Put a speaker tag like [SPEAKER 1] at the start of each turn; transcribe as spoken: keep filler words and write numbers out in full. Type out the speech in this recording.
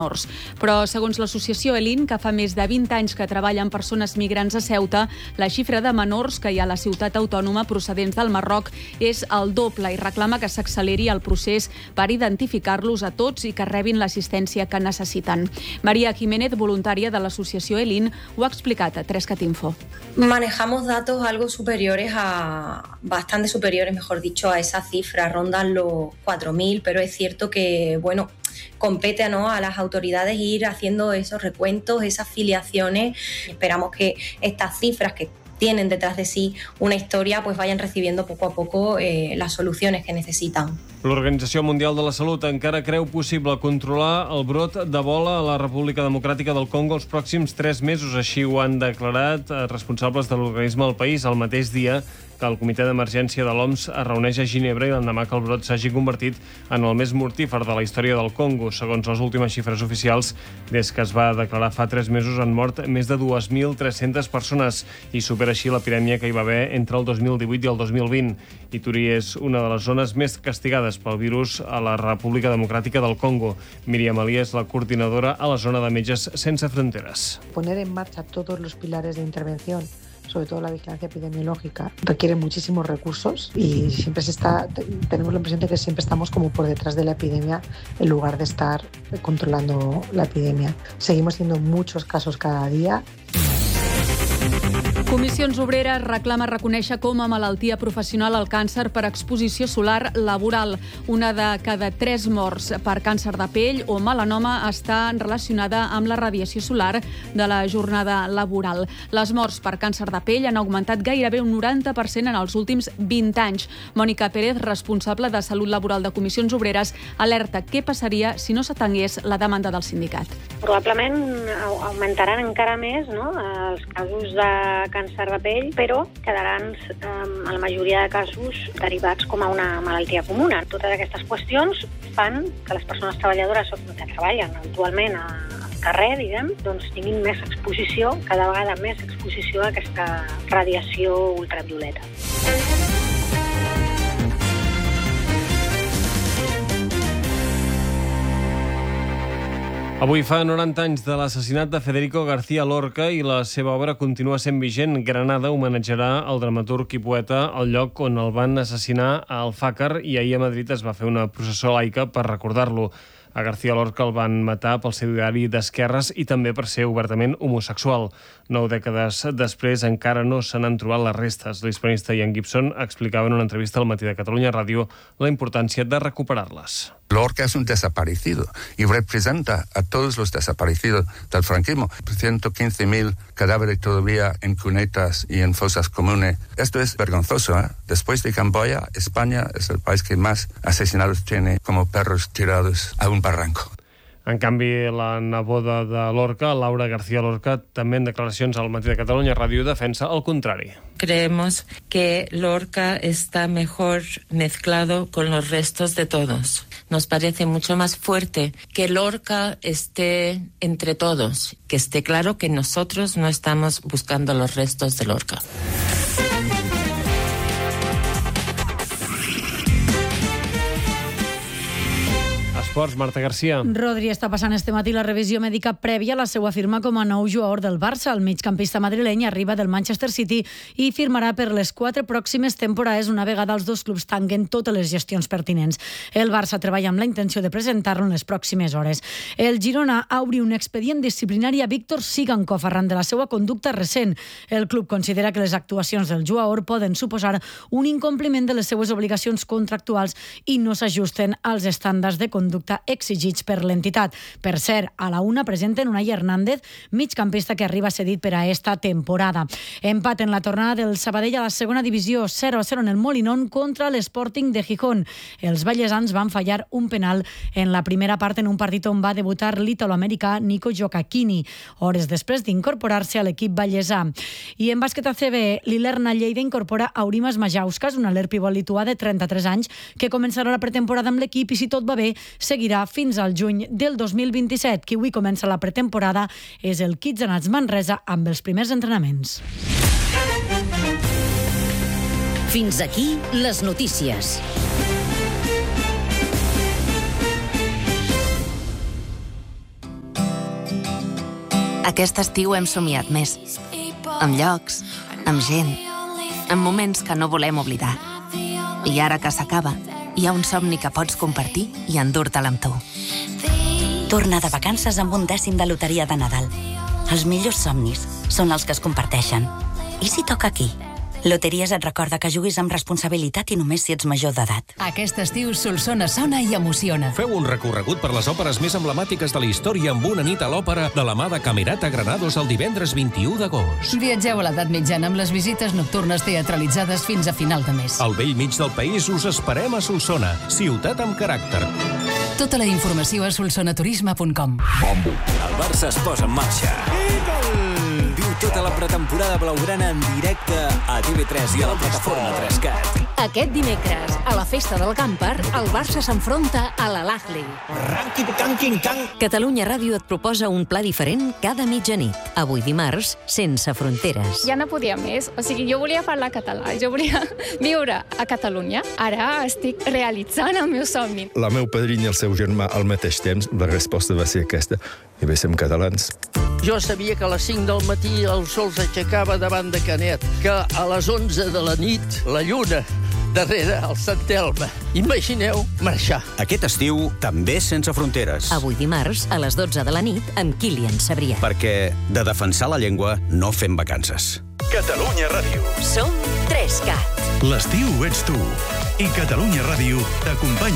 [SPEAKER 1] menors. Però, segons l'associació ELIN, que fa més de vint anys que treballa amb persones migrants a Ceuta, la xifra de menors que hi ha a la ciutat autònoma procedents del Marroc és el doble i reclama que s'acceleri el procés per identificar-los a tots i que rebin l'assistència que necessiten. María Jiménez, voluntària de l'associació ELIN, ho ha explicat a Trescat Info.
[SPEAKER 2] Manejamos datos algo superiores a, bastante superiores, mejor dicho, a esa cifra, rondan los cuatro mil, pero es cierto que, bueno, compete, ¿no?, a las autoridades ir haciendo esos recuentos, esas filiaciones. Esperamos que estas cifras que tienen detrás de sí una historia pues vayan recibiendo poco a poco eh, las soluciones que necesitan.
[SPEAKER 3] L'Organització Mundial de la Salut encara creu possible controlar el brot d'Ebola a la República Democràtica del Congo els pròxims tres mesos. Així ho han declarat responsables de l'organisme al país el mateix dia que el Comitè d'Emergència de l'O M S es reuneix a Ginebra i l'endemà que el brot s'hagi convertit en el més mortífer de la història del Congo. Segons les últimes xifres oficials, des que es va declarar fa tres mesos han mort més de dues mil tres-centes persones i supera així l'epidèmia que hi va haver entre el dos mil divuit i el dos mil vint. Ituri és una de les zones més castigades pel virus a la República Democràtica del Congo. Míriam Ali és la coordinadora a la zona de Metges Sense Fronteras.
[SPEAKER 4] Poner en marcha todos los pilares de intervención, sobre todo la vigilancia epidemiológica, requiere muchísimos recursos y siempre se está, tenemos la impresión de que siempre estamos como por detrás de la epidemia en lugar de estar controlando la epidemia. Seguimos teniendo muchos casos cada día.
[SPEAKER 1] Comissions Obreres reclama reconèixer com a malaltia professional el càncer per exposició solar laboral. Una de cada tres morts per càncer de pell o melanoma està relacionada amb la radiació solar de la jornada laboral. Les morts per càncer de pell han augmentat gairebé un noranta per cent en els últims vint anys. Mònica Pérez, responsable de Salut Laboral de Comissions Obreres, alerta què passaria si no s'atengués la demanda del sindicat.
[SPEAKER 5] Probablement augmentaran encara més, no?, els casos de càncer de pell, però quedaran eh, en la majoria de casos derivats com a una malaltia comuna. Totes aquestes qüestions fan que les persones treballadores que treballen actualment al carrer, diguem, doncs tinguin més exposició, cada vegada més exposició a aquesta radiació ultravioleta.
[SPEAKER 3] Avui fa noranta anys de l'assassinat de Federico García Lorca i la seva obra continua sent vigent. Granada homenatjarà el dramaturg i poeta al lloc on el van assassinar a Alfàcar i ahir a Madrid es va fer una processó laica per recordar-lo. A García Lorca el van matar pel seu ideari d'esquerres i també per ser obertament homosexual. Nou dècades després encara no se n'han trobat les restes. L'hispanista Ian Gibson explicava en una entrevista al Matí de Catalunya Ràdio la importància de recuperar-les.
[SPEAKER 6] Lorca es un desaparecido y representa a todos los desaparecidos del franquismo. ciento quince mil cadáveres todavía en cunetas y en fosas comunes. Esto es vergonzoso, ¿eh? Después de Camboya, España es el país que más asesinados tiene como perros tirados a un barranco.
[SPEAKER 3] En canvi, la neboda de Lorca, Laura García Lorca, també en declaracions al Matí de Catalunya Ràdio defensa el contrari.
[SPEAKER 7] Creemos que Lorca está mejor mezclado con los restos de todos. Nos parece mucho más fuerte que Lorca esté entre todos, que esté claro que nosotros no estamos buscando los restos de Lorca.
[SPEAKER 3] Esports, Marta Garcia.
[SPEAKER 8] Rodri està passant este matí la revisió mèdica prèvia a la seva firma com a nou jugador del Barça. El migcampista madrileny arriba del Manchester City i firmarà per les quatre pròximes temporades una vegada els dos clubs tanguen totes les gestions pertinents. El Barça treballa amb la intenció de presentar-lo en les pròximes hores. El Girona obri un expedient disciplinari a Víctor Sigankov arran de la seva conducta recent. El club considera que les actuacions del jugador poden suposar un incompliment de les seues obligacions contractuals i no s'ajusten als estàndards de conducta exigits per l'entitat. Per cert, a la una presenten Unai Hernández, migcampista que arriba cedit per a esta temporada. Empat en la tornada del Sabadell a la segona divisió, zero a zero en el Molinón contra l'Sporting de Gijón. Els vallesans van fallar un penal en la primera part en un partit on va debutar l'italoamericà Nico Gioacchini, hores després d'incorporar-se a l'equip vallesà. I en bàsquet A C B, l'Ilerna Lleida incorpora Aurimas Majauskas, un aler pivot lituà de trenta-tres anys, que començarà la pretemporada amb l'equip i, si tot va bé, seguirà fins al juny del dos mil vint-i-set. Qui avui comença la pretemporada és el Kitsanats Manresa amb els primers entrenaments.
[SPEAKER 9] Fins aquí les notícies.
[SPEAKER 10] Aquest estiu hem somiat més. Amb llocs, amb gent, amb moments que no volem oblidar. I ara que s'acaba, hi ha un somni que pots compartir i endur-te'l amb tu.
[SPEAKER 11] Torna de vacances amb un dècim de loteria de Nadal. Els millors somnis són els que es comparteixen. I si toca aquí? Loteries et recorda que juguis amb responsabilitat i només si ets major d'edat.
[SPEAKER 12] Aquest estiu Solsona sona i emociona.
[SPEAKER 13] Feu un recorregut per les òperes més emblemàtiques de la història amb una nit a l'òpera de la mà de Camerata Granados el divendres vint-i-u d'agost.
[SPEAKER 12] Viatgeu a l'edat mitjana amb les visites nocturnes teatralitzades fins a final de mes.
[SPEAKER 13] Al vell mig del país us esperem a Solsona, ciutat amb caràcter.
[SPEAKER 12] Tota la informació a solsonaturisme punt com.
[SPEAKER 14] El Barça es posa en marxa. Viu tota la pretemporada blaugrana en directe a T V tres i a la plataforma tres cat.
[SPEAKER 9] Aquest dimecres, a la festa del Camper, el Barça s'enfronta a l'Al-Ahly. Catalunya Ràdio et proposa un pla diferent cada mitjanit. Avui dimarts, sense fronteres.
[SPEAKER 15] Ja no podia més. O sigui, jo volia parlar català, jo volia viure a Catalunya. Ara estic realitzant el meu somni.
[SPEAKER 16] La meu padrina i el seu germà al mateix temps, la resposta va ser aquesta. I bé, som catalans.
[SPEAKER 17] Jo sabia que a les cinc del matí el sol s'aixecava davant de Canet, que a les onze de la nit la lluna darrere el Sant Elm. Imagineu marxar.
[SPEAKER 14] Aquest estiu també sense fronteres.
[SPEAKER 9] Avui dimarts, a les dotze de la nit, amb Kilian Sabrià.
[SPEAKER 14] Perquè de defensar la llengua no fem vacances.
[SPEAKER 18] Catalunya Ràdio.
[SPEAKER 9] Som tres cat.
[SPEAKER 18] L'estiu ets tu. I Catalunya Ràdio t'acompanya